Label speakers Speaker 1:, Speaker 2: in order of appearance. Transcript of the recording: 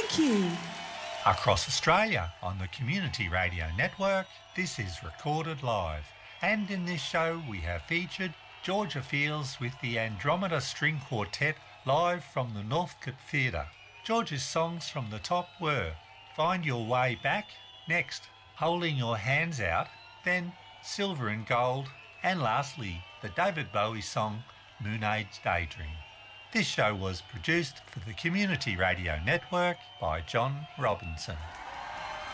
Speaker 1: Thank you.
Speaker 2: Across Australia on the Community Radio Network, this is Recorded Live. And in this show we have featured Georgia Fields with the Andromeda String Quartet live from the Northcote Theatre. Georgia's songs from the top were Find Your Way Back, next Holding Your Hands Out, then Silver and Gold, and lastly the David Bowie song Moon Age Daydream. This show was produced for the Community Radio Network by John Robinson.